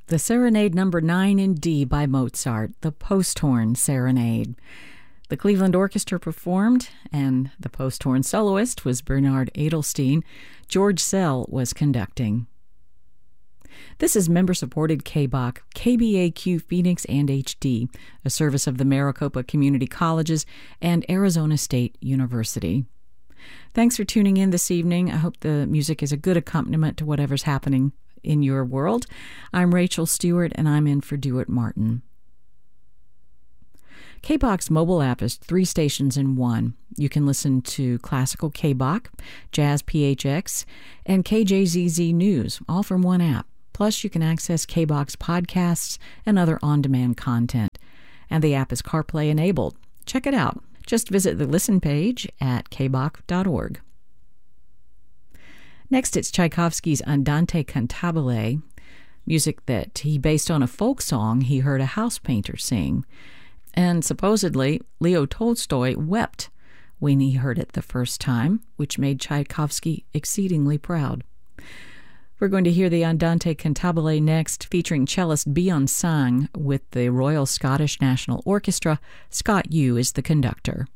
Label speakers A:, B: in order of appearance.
A: The Serenade Number 9 in D by Mozart, the Posthorn Serenade. The Cleveland Orchestra performed, and the posthorn soloist was Bernard Edelstein. George Szell was conducting. This is member-supported KBOC, KBAQ Phoenix and HD, a service of the Maricopa Community Colleges and Arizona State University. Thanks for tuning in this evening. I hope the music is a good accompaniment to whatever's happening in your world. I'm Rachel Stewart, and I'm in for Dewitt Martin. KBOC's mobile app is 3 stations in one. You can listen to classical KBOC, jazz PHX, and KJZZ News, all from one app. Plus, you can access KBOC's podcasts and other on-demand content. And the app is CarPlay enabled. Check it out. Just visit the listen page at kboc.org. Next, it's Tchaikovsky's Andante Cantabile, music that he based on a folk song he heard a house painter sing. And supposedly, Leo Tolstoy wept when he heard it the first time, which made Tchaikovsky exceedingly proud. We're going to hear the Andante Cantabile next, featuring cellist Bjorn Sang with the Royal Scottish National Orchestra. Scott Yu is the conductor.